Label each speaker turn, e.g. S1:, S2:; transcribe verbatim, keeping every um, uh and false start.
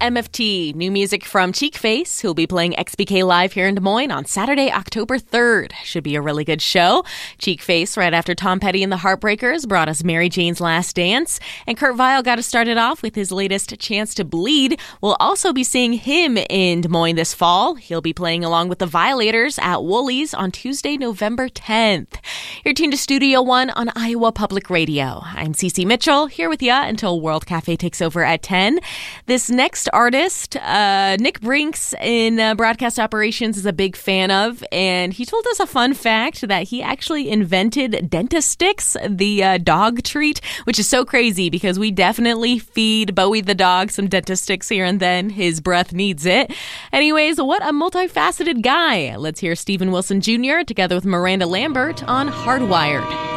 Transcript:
S1: M F T, new music from Cheekface, who'll be playing X B K Live here in Des Moines on Saturday, October third. Should be a really good show. Cheekface, right after Tom Petty and the Heartbreakers, brought us Mary Jane's Last Dance. And Kurt Vile got us started off with his latest Chance to Bleed. We'll also be seeing him in Des Moines this fall. He'll be playing along with the Violators at Woolies on Tuesday, November tenth. You're tuned to Studio One on Iowa Public Radio. I'm Cece Mitchell, here with you until World Cafe takes over at ten. This next artist, uh, Nick Brinks in uh, broadcast operations, is a big fan of, and he told us a fun fact that he actually invented Dentastix, the uh, dog treat, which is so crazy because we definitely feed Bowie the dog some Dentastix here and then. His breath needs it. Anyways, what a multifaceted guy. Let's hear Steven Wilson Junior together with Miranda Lambert on Hardwired.